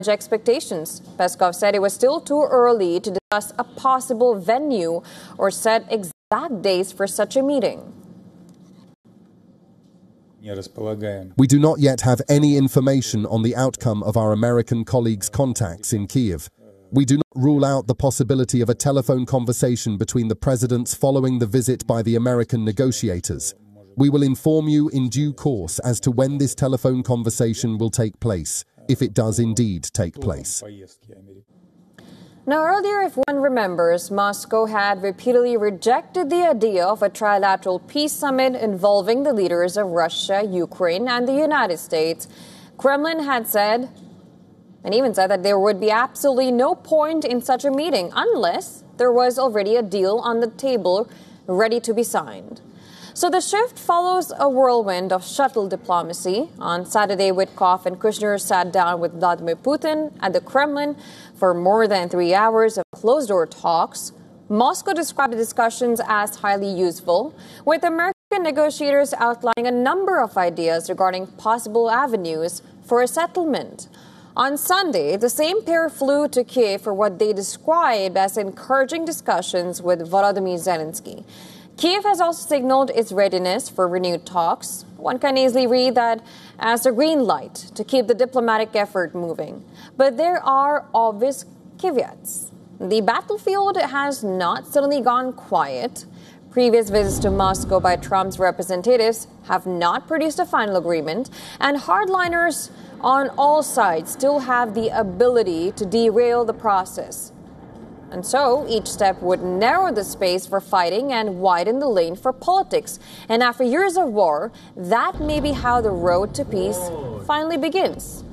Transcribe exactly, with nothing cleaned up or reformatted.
expectations. Peskov said it was still too early to discuss a possible venue or set exact dates for such a meeting. We do not yet have any information on the outcome of our American colleagues' contacts in Kyiv. We do not rule out the possibility of a telephone conversation between the presidents following the visit by the American negotiators. We will inform you in due course as to when this telephone conversation will take place, if it does indeed take place. Now, earlier, if one remembers, Moscow had repeatedly rejected the idea of a trilateral peace summit involving the leaders of Russia, Ukraine, and the United States. Kremlin had said, and even said, that there would be absolutely no point in such a meeting unless there was already a deal on the table ready to be signed. So the shift follows a whirlwind of shuttle diplomacy. On Saturday, Witkoff and Kushner sat down with Vladimir Putin at the Kremlin for more than three hours of closed-door talks. Moscow described the discussions as highly useful, with American negotiators outlining a number of ideas regarding possible avenues for a settlement. On Sunday, the same pair flew to Kyiv for what they described as encouraging discussions with Volodymyr Zelensky. Kyiv has also signaled its readiness for renewed talks. One can easily read that as a green light to keep the diplomatic effort moving. But there are obvious caveats. The battlefield has not suddenly gone quiet. Previous visits to Moscow by Trump's representatives have not produced a final agreement, and hardliners on all sides still have the ability to derail the process. And so, each step would narrow the space for fighting and widen the lane for politics. And after years of war, that may be how the road to peace finally begins.